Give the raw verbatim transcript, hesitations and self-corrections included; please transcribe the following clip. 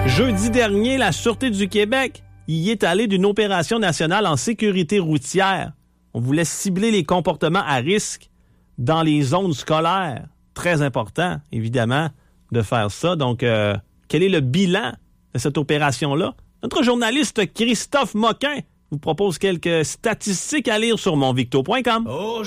Jeudi dernier, la Sûreté du Québec y est allée d'une opération nationale en sécurité routière. On voulait cibler les comportements à risque dans les zones scolaires. Très important, évidemment, de faire ça. Donc, euh, quel est le bilan de cette opération-là? Notre journaliste Christophe Moquin vous propose quelques statistiques à lire sur mon victo point com. Oh,